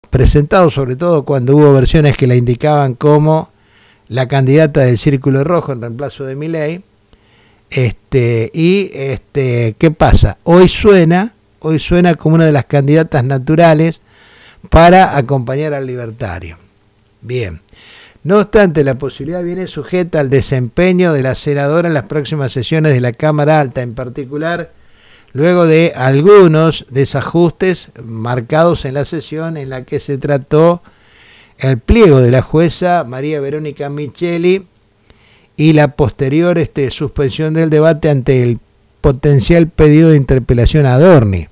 presentado sobre todo cuando hubo versiones que la indicaban como la candidata del Círculo Rojo en reemplazo de Milei. ¿Qué pasa? Hoy suena como una de las candidatas naturales para acompañar al libertario. Bien. No obstante, la posibilidad viene sujeta al desempeño de la senadora en las próximas sesiones de la Cámara Alta, en particular luego de algunos desajustes marcados en la sesión en la que se trató el pliego de la jueza María Verónica Micheli y la posterior suspensión del debate ante el potencial pedido de interpelación a Adorni.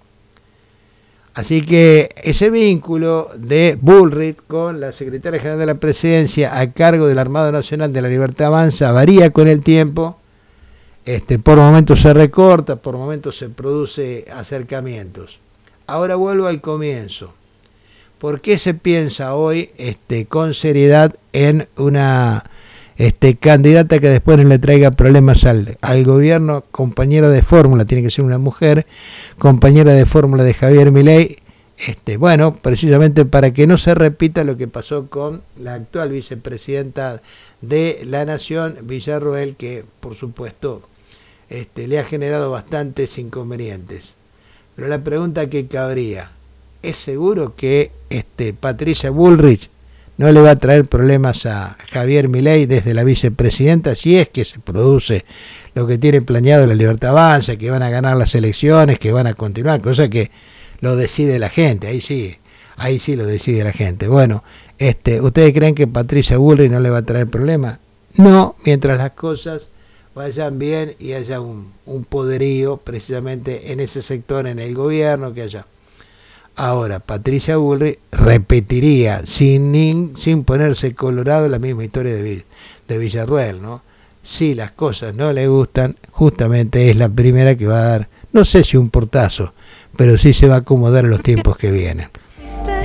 Así que ese vínculo de Bullrich con la secretaria general de la Presidencia a cargo del Armado Nacional de la Libertad Avanza varía con el tiempo. Por momentos se recorta, por momentos se produce acercamientos. Ahora vuelvo al comienzo. ¿Por qué se piensa hoy con seriedad en una candidata que después no le traiga problemas al gobierno, compañera de fórmula, tiene que ser una mujer, compañera de fórmula de Javier Milei? Bueno, precisamente para que no se repita lo que pasó con la actual vicepresidenta de la Nación, Villarroel, que por supuesto le ha generado bastantes inconvenientes. Pero la pregunta que cabría, ¿es seguro que Patricia Bullrich no le va a traer problemas a Javier Milei desde la vicepresidenta si es que se produce lo que tiene planeado la Libertad Avanza, que van a ganar las elecciones, que van a continuar, cosa que lo decide la gente? Ahí sí lo decide la gente. Bueno, ¿ustedes creen que Patricia Bullrich no le va a traer problemas? No, mientras las cosas vayan bien y haya un poderío precisamente en ese sector, en el gobierno, que haya. Ahora, Patricia Bullrich repetiría sin ponerse colorado la misma historia de Villarroel, ¿no? Si las cosas no le gustan, justamente es la primera que va a dar, no sé si un portazo, pero sí se va a acomodar en los tiempos que vienen.